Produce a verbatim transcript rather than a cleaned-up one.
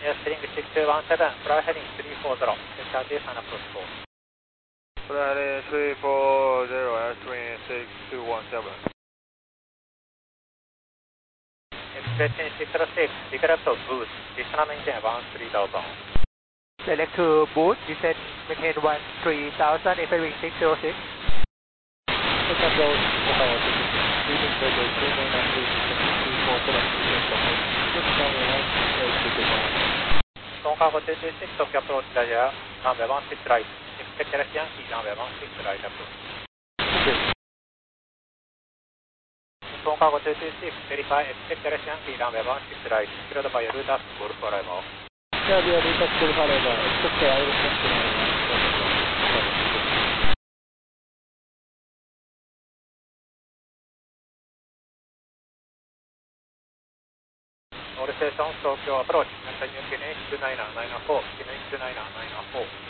Yes, heading six two one seven, fly heading three four zero, Delta J sign approach four. Fly heading three four zero, entering six two one seven. Expressing six zero six, develop to boost, additional maintain one three thousand. Select to boost, descend, maintain one three thousand, entering six zero six. Take approach, Ohio to leading level two nine nine three, three four seven, good runway one eight two two one. Tonga two two six, Tokyo approach Jaja, runway one six right, expect Yankee runway one six right approach. Tonga two two six, verify expect Yankee runway one six right, cleared by Ruta School for arrival. Cleared by Ruta School for arrival, expect Yankee. All stations, Tokyo approach, Delta New Guinea two nine nine four, Guinea two nine nine four.